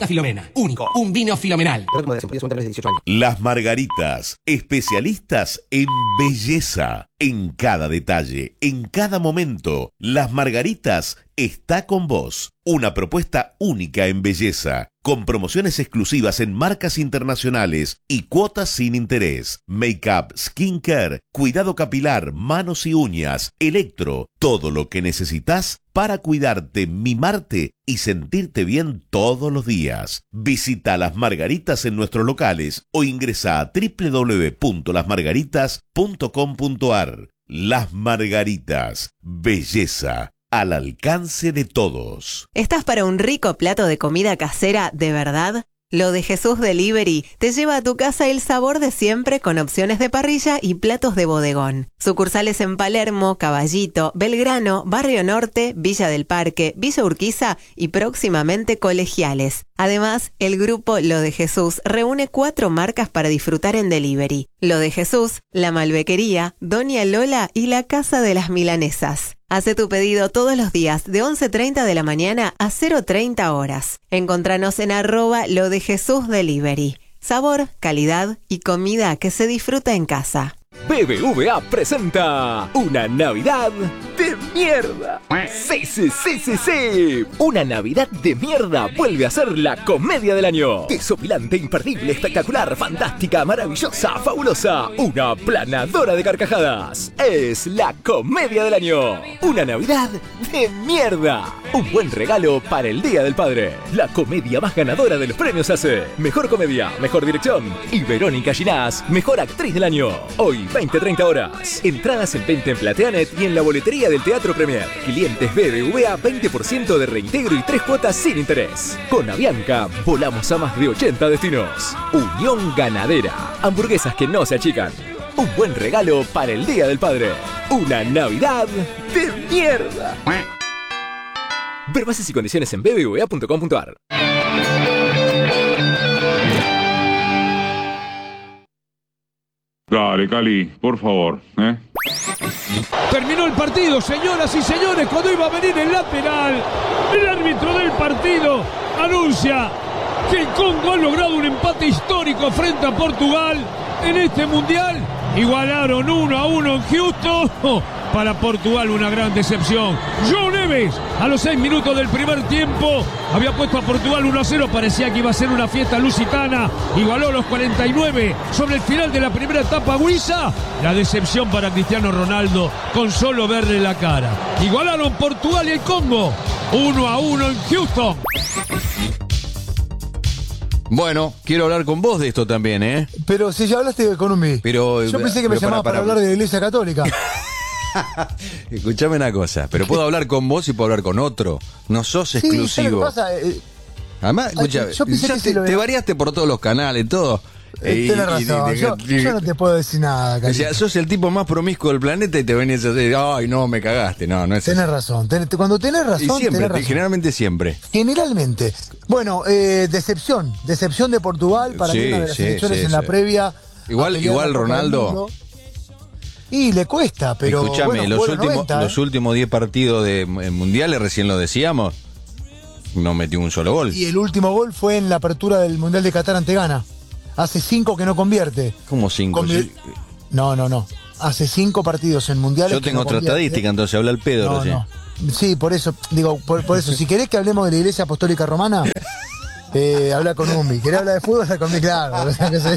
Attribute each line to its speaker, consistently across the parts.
Speaker 1: Filomena. Único. Un vino Filomenal.
Speaker 2: Las Margaritas, especialistas en belleza. En cada detalle, en cada momento, Las Margaritas está con vos. Una propuesta única en belleza, con promociones exclusivas en marcas internacionales y cuotas sin interés. Make-up, skincare, cuidado capilar, manos y uñas, electro, todo lo que necesitas para cuidarte, mimarte y sentirte bien todos los días. Visita Las Margaritas en nuestros locales o ingresa a www.lasmargaritas.com.ar. Las Margaritas, belleza al alcance de todos.
Speaker 3: ¿Estás para un rico plato de comida casera de verdad? Lo de Jesús Delivery te lleva a tu casa el sabor de siempre con opciones de parrilla y platos de bodegón. Sucursales en Palermo, Caballito, Belgrano, Barrio Norte, Villa del Parque, Villa Urquiza y próximamente Colegiales. Además, el grupo Lo de Jesús reúne 4 marcas para disfrutar en delivery. Lo de Jesús, La Malbequería, Doña Lola y La Casa de las Milanesas. Hace tu pedido todos los días de 11:30 de la mañana a 0:30 horas. Encontranos en @LoDeJesúsDelivery. Sabor, calidad y comida que se disfruta en casa.
Speaker 4: BBVA presenta una Navidad de mierda. Sí. Una Navidad de mierda vuelve a ser la comedia del año. Desopilante, imperdible, espectacular, fantástica, maravillosa, fabulosa. Una planadora de carcajadas. Es la comedia del año. Una Navidad de mierda. Un buen regalo para el Día del Padre. La comedia más ganadora de los premios ACE. Mejor comedia, mejor dirección. Y Verónica Ginás, mejor actriz del año. Hoy 20-30 horas. Entradas en venta en Plateanet y en la boletería del Teatro Premier. Clientes BBVA 20% de reintegro y 3 cuotas sin interés. Con Avianca volamos a más de 80 destinos. Unión Ganadera. Hamburguesas que no se achican. Un buen regalo para el Día del Padre. Una Navidad de mierda. Ver bases y condiciones en bbva.com.ar.
Speaker 5: Dale, Cali, por favor,
Speaker 6: Terminó el partido, señoras y señores, cuando iba a venir el lateral. El árbitro del partido anuncia que el Congo ha logrado un empate histórico frente a Portugal en este Mundial. Igualaron 1-1 en Houston. Para Portugal una gran decepción. João Neves a los 6 minutos del primer tiempo había puesto a Portugal 1-0. Parecía que iba a ser una fiesta lusitana. Igualó a los 49 sobre el final de la primera etapa Huiza. La decepción para Cristiano Ronaldo con solo verle la cara. Igualaron Portugal y el Congo 1-1 en Houston.
Speaker 7: Bueno, quiero hablar con vos de esto también, ¿eh?
Speaker 8: Pero si ya hablaste con un
Speaker 7: Pero
Speaker 8: yo pensé que me llamabas para hablar de la Iglesia Católica.
Speaker 7: Escuchame una cosa, pero puedo hablar con vos y puedo hablar con otro. No sos exclusivo.
Speaker 8: ¿Sabes lo que pasa?
Speaker 7: Además, escuchame, te variaste por todos los canales, todo.
Speaker 8: Tienes razón, yo no te puedo decir nada,
Speaker 7: Carita. O sea, sos el tipo más promiscuo del planeta y te venís a decir, ay, no, me cagaste. No es
Speaker 8: tenés razón. Cuando tenés razón,
Speaker 7: y siempre,
Speaker 8: tenés razón.
Speaker 7: Generalmente siempre.
Speaker 8: Generalmente. Bueno, decepción de Portugal para mí una de las selecciones en la previa.
Speaker 7: Igual Ronaldo.
Speaker 8: Y le cuesta, pero
Speaker 7: escúchame,
Speaker 8: bueno,
Speaker 7: los últimos 10 partidos de mundiales, recién lo decíamos, no metió un solo gol.
Speaker 8: Y el último gol fue en la apertura del Mundial de Qatar ante Ghana. Hace 5 que no convierte.
Speaker 7: ¿Cómo 5?
Speaker 8: No. Hace 5 partidos en mundiales.
Speaker 7: Yo tengo otra estadística, entonces habla el Pedro.
Speaker 8: No. Sí, por eso, digo, por eso, si querés que hablemos de la Iglesia Apostólica Romana, habla con Umbi. ¿Querés hablar de fútbol? Habla conmigo, claro.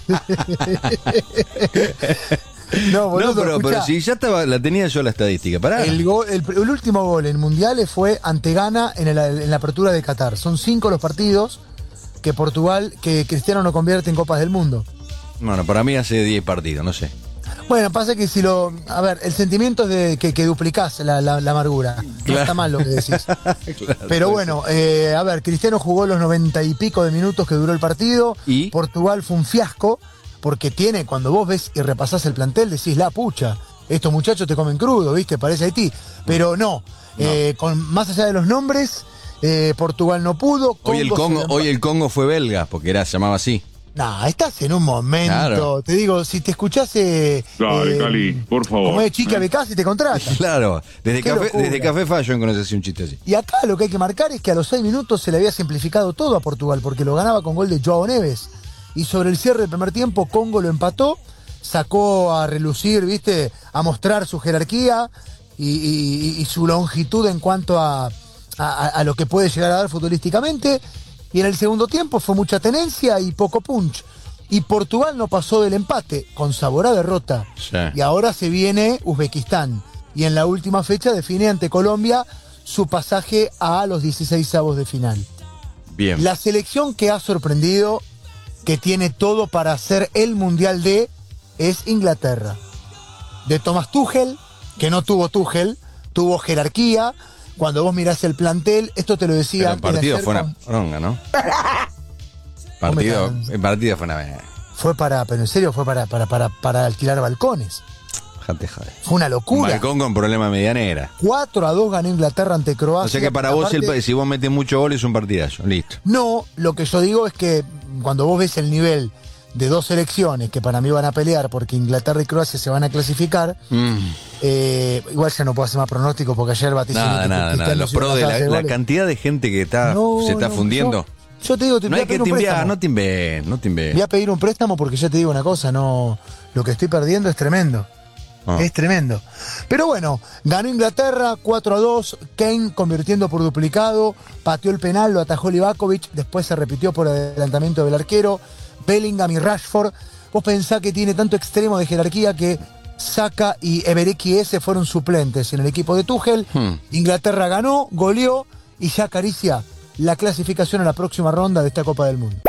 Speaker 8: No, boludo,
Speaker 7: pero si ya la tenía yo la estadística, pará.
Speaker 8: El último gol en mundiales fue ante Ghana en la apertura de Qatar. Son 5 los partidos que Cristiano no convierte en Copas del Mundo.
Speaker 7: Bueno, para mí hace 10 partidos, no sé.
Speaker 8: Bueno, pasa que a ver, el sentimiento es de que duplicás la amargura. Claro. No está mal lo que decís. Claro, pero bueno, a ver, Cristiano jugó los 90 y pico de minutos que duró el partido. ¿Y? Portugal fue un fiasco, porque cuando vos ves y repasás el plantel, decís, la pucha, estos muchachos te comen crudo, ¿viste? Parece Haití. Pero no. Más allá de los nombres, Portugal no pudo.
Speaker 7: Hoy el Congo fue belga, porque se llamaba así.
Speaker 8: No, estás en un momento.
Speaker 7: Claro.
Speaker 8: Te digo, si te escuchase.
Speaker 5: Dale, Cali, por favor.
Speaker 8: Como es Chica Becasi, te contrata.
Speaker 7: Claro, desde
Speaker 8: Qué locura.
Speaker 7: desde Café Fashion conoces un chiste así.
Speaker 8: Y acá lo que hay que marcar es que a los 6 minutos se le había simplificado todo a Portugal, porque lo ganaba con gol de Joao Neves. Y sobre el cierre del primer tiempo, Congo lo empató, sacó a relucir, ¿viste? A mostrar su jerarquía y su longitud en cuanto a lo que puede llegar a dar futbolísticamente. Y en el segundo tiempo fue mucha tenencia y poco punch. Y Portugal no pasó del empate, con sabor a derrota.
Speaker 7: Sí.
Speaker 8: Y ahora se viene Uzbekistán. Y en la última fecha define ante Colombia su pasaje a los 16avos de final.
Speaker 7: Bien.
Speaker 8: La selección que ha sorprendido, que tiene todo para hacer el Mundial D, es Inglaterra. De Thomas Tuchel, que no tuvo Tuchel, tuvo jerarquía. Cuando vos mirás el plantel, esto te lo decía
Speaker 7: Pero el partido
Speaker 8: antes de
Speaker 7: fue
Speaker 8: hacer
Speaker 7: una bronca, ¿no? El partido fue una...
Speaker 8: Fue pero en serio fue para alquilar balcones.
Speaker 7: Jate, joder.
Speaker 8: Fue una
Speaker 7: Un
Speaker 8: locura.
Speaker 7: balcón con problema de medianera.
Speaker 8: 4-2 ganó Inglaterra ante Croacia.
Speaker 7: O sea que para vos,
Speaker 8: Aparte,
Speaker 7: si vos metes mucho gol, es un partidazo. Listo.
Speaker 8: no, lo que yo digo es que cuando vos ves el nivel de dos selecciones que para mí van a pelear porque Inglaterra y Croacia se van a clasificar, igual ya no puedo hacer más pronóstico porque ayer vaticiné
Speaker 7: Nada. Los pros de la cantidad de gente que se está fundiendo.
Speaker 8: Yo te digo,
Speaker 7: No hay que timbear, no timbees.
Speaker 8: Voy a pedir un préstamo porque ya te digo una cosa, no, lo que estoy perdiendo es tremendo. Es tremendo. Pero bueno, ganó Inglaterra 4-2, Kane convirtiendo por duplicado, pateó el penal, lo atajó Livakovic, después se repitió por adelantamiento del arquero, Bellingham y Rashford. Vos pensás que tiene tanto extremo de jerarquía que Saka y Ebereki S fueron suplentes en el equipo de Tuchel. Inglaterra ganó, goleó y ya acaricia la clasificación a la próxima ronda de esta Copa del Mundo.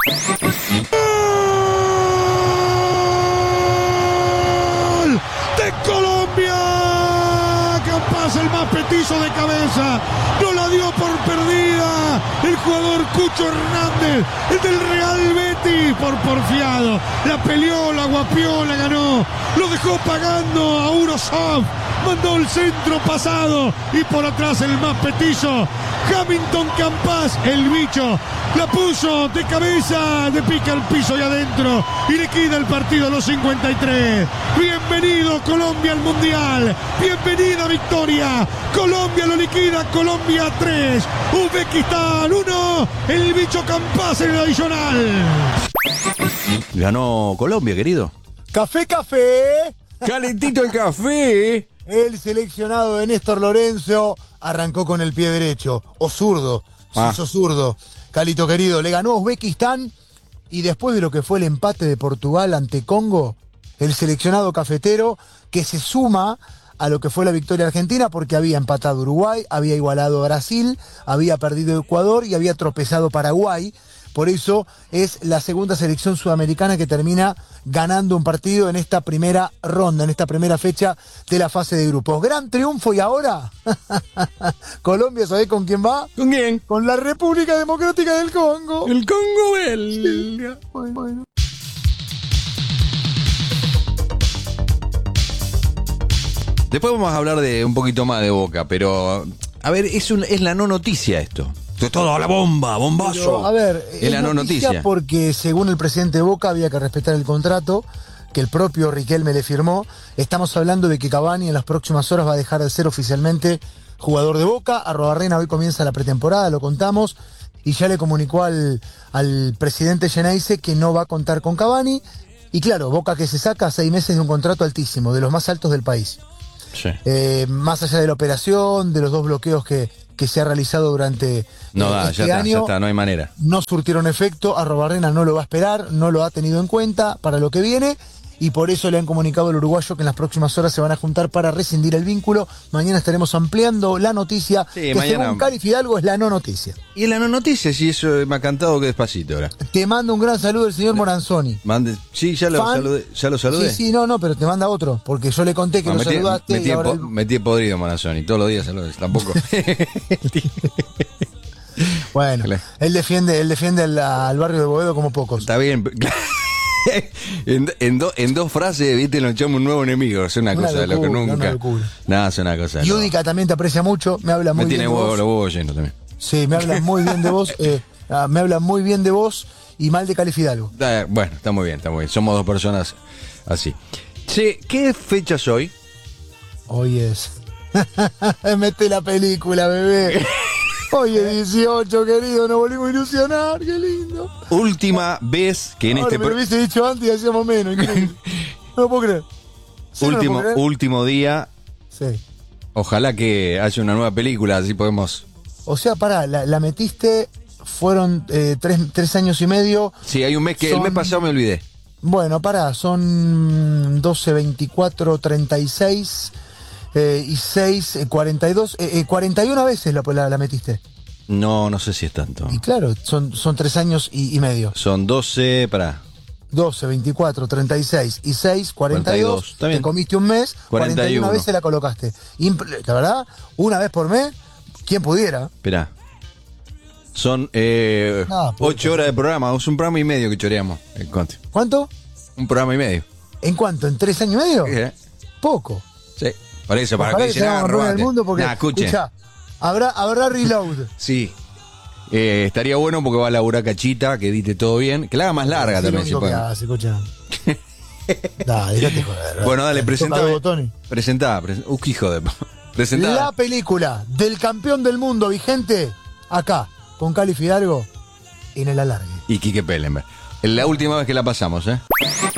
Speaker 6: ¡De Colombia! Campas, el más petizo de cabeza, no la dio por perdida el jugador Cucho Hernández, el del Real Betis, por porfiado, la peleó, la guapió, la ganó, lo dejó pagando a Urosov, mandó el centro pasado y por atrás el más petizo, Hamilton Campas, el bicho, la puso de cabeza, de pica al piso y adentro y liquida el partido a los 53. Bienvenido Colombia al Mundial, bienvenida victoria, Colombia lo liquida, Colombia 3, Uzbekistán 1, el bicho Campas en el adicional.
Speaker 7: Ganó Colombia, querido.
Speaker 8: ¡Café, café!
Speaker 7: ¡Calentito el café!
Speaker 8: El seleccionado de Néstor Lorenzo arrancó con el pie derecho, o zurdo, se hizo zurdo. Calito querido, le ganó a Uzbekistán y después de lo que fue el empate de Portugal ante Congo, el seleccionado cafetero que se suma a lo que fue la victoria argentina porque había empatado Uruguay, había igualado a Brasil, había perdido Ecuador y había tropezado Paraguay. Por eso es la segunda selección sudamericana que termina ganando un partido en esta primera ronda, en esta primera fecha de la fase de grupos. Gran triunfo y ahora Colombia, ¿sabés con quién va?
Speaker 7: ¿Con quién?
Speaker 8: Con la República Democrática del Congo.
Speaker 7: El Congo belga.
Speaker 8: Sí. Bueno.
Speaker 7: Después vamos a hablar de un poquito más de Boca, pero a ver, es la no noticia esto. Es todo a la bomba, bombazo.
Speaker 8: Pero, a ver,
Speaker 7: es la no noticia.
Speaker 8: Porque según el presidente de Boca había que respetar el contrato que el propio Riquelme le firmó. Estamos hablando de que Cavani en las próximas horas va a dejar de ser oficialmente jugador de Boca. Arrobarrena hoy comienza la pretemporada, lo contamos, y ya le comunicó al presidente Geneise que no va a contar con Cavani. Y claro, Boca que se saca 6 meses de un contrato altísimo, de los más altos del país.
Speaker 7: Sí.
Speaker 8: Más allá de la operación, de los 2 bloqueos que se ha realizado durante este año,
Speaker 7: ya está, no hay manera.
Speaker 8: No surtieron efecto, Arrobarrena no lo va a esperar, no lo ha tenido en cuenta para lo que viene y por eso le han comunicado al uruguayo que en las próximas horas se van a juntar para rescindir el vínculo. Mañana estaremos ampliando la noticia, que
Speaker 7: mañana,
Speaker 8: según Cari Fidalgo es la no noticia.
Speaker 7: Y en la no noticia, sí, eso me ha cantado que despacito ahora.
Speaker 8: Te manda un gran saludo el señor Moranzoni.
Speaker 7: Sí, ya lo saludé.
Speaker 8: Sí, no, pero te manda otro, porque yo le conté que lo saludaste.
Speaker 7: Metí podrido Moranzoni, todos los días saludos, tampoco.
Speaker 8: Bueno, él defiende al barrio de Boedo como pocos.
Speaker 7: Está bien. En 2 frases, viste, nos echamos un nuevo enemigo. Es una cosa de lo que nunca. Nada, es una cosa.
Speaker 8: Yudica también te aprecia mucho, me habla muy bien de vos.
Speaker 7: Me tiene los huevos llenos también.
Speaker 8: Sí, me habla muy bien de vos. me habla muy bien de vos y mal de Cali Fidalgo.
Speaker 7: Bueno, está muy bien. Somos dos personas así. Che, ¿qué fecha es hoy?
Speaker 8: Hoy es. Mete la película, bebé. Hoy es 18, querido, nos volvimos a ilusionar, qué lindo.
Speaker 7: Última vez que en
Speaker 8: Ahora me lo hubiese dicho antes y hacíamos menos, increíble. No lo puedo creer. ¿Sí
Speaker 7: último día.
Speaker 8: Sí.
Speaker 7: Ojalá que haya una nueva película, así podemos...
Speaker 8: O sea, pará, la metiste, fueron 3 años y medio.
Speaker 7: Sí, hay un mes que el mes pasado me olvidé.
Speaker 8: Bueno, pará, son 12, 24, 36 y 6, 42, 41 veces la metiste.
Speaker 7: No sé si es tanto.
Speaker 8: Y claro, son 3 años y medio.
Speaker 7: Son 12, pará.
Speaker 8: 12, 24, 36 y 6, 42. Te comiste un mes, 41 veces la colocaste. La verdad, una vez por mes, ¿quién pudiera?
Speaker 7: Esperá. Son 8 horas de programa, es un programa y medio que choreamos.
Speaker 8: ¿Cuánto?
Speaker 7: Un programa y medio.
Speaker 8: ¿En cuánto? ¿En 3 años y medio?
Speaker 7: ¿Sí?
Speaker 8: Poco.
Speaker 7: Sí, por eso, para
Speaker 8: Ojalá
Speaker 7: que dicen,
Speaker 8: el mundo porque,
Speaker 7: escucha,
Speaker 8: habrá reload.
Speaker 7: Sí. Estaría bueno porque va a laburar Cachita, que edite todo bien, que la haga más larga también. Si puede.
Speaker 8: Escucha. Dale, déjate joder.
Speaker 7: Bueno, dale, presentá. Hijo de... Presentá.
Speaker 8: La película del campeón del mundo vigente, acá, con Cali Fidalgo, en el alargue.
Speaker 7: Y Quique Pellenberg. La última vez que la pasamos,